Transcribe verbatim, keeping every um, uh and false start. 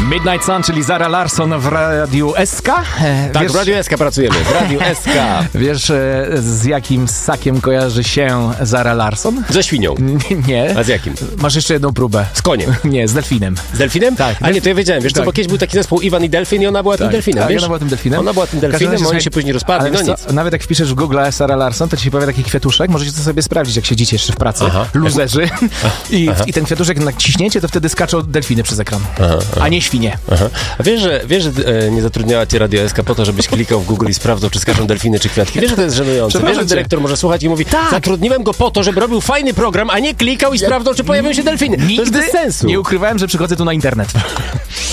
Midnight Sun, czyli Zara Larsson w Radiu S K. Tak, wiesz, w Radiu S K pracujemy, w Radiu S K. Wiesz, z jakim ssakiem kojarzy się Zara Larsson? Ze świnią. Nie. A z jakim? Masz jeszcze jedną próbę. Z koniem. Nie, z delfinem. Z delfinem? Tak. A nie, to ja wiedziałem. Wiesz tak. co, bo kiedyś był taki zespół Iwan i Delfin i ona była Tak, tym delfinem, tak, wiesz? ona była tym delfinem. Ona była tym delfinem, oni się później rozpadli, no nic. Co, nawet jak wpiszesz w Google Zara Larsson, to ci się powie taki kwiatuszek, możecie to sobie sprawdzić, jak siedzicie jeszcze w pracy, Aha. luzerzy, I, i ten kwiatuszek naciśnięcie, to wtedy skaczą delfiny przez ekran, aha, aha. a nie świnie. Aha. A wiesz, że, wiesz, że e, nie zatrudniała cię Radio S K po to, żebyś klikał w Google i sprawdzał, czy skaczą delfiny, czy kwiatki. Wiesz, że to jest żenujące. Wiesz, że dyrektor może słuchać i mówi, tak, zatrudniłem go po to, żeby robił fajny program, a nie klikał i sprawdzał, czy pojawią się delfiny. Nigdy to jest bez sensu. Nie ukrywałem, że przychodzę tu na internet.